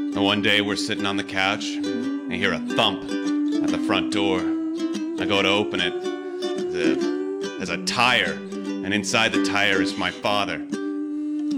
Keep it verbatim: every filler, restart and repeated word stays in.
And one day we're sitting on the couch, and I hear a thump at the front door. I go to open it. There's a, there's a tire, and inside the tire is my father.